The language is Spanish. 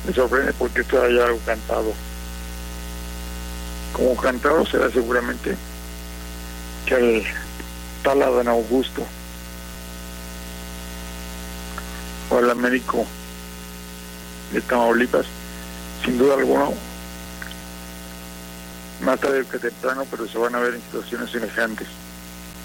Me sorprende porque esto hay algo cantado. Como cantado será seguramente que el tal Adán Augusto o el Américo de Tamaulipas, sin duda alguna, más tarde que temprano, pero se van a ver en situaciones semejantes.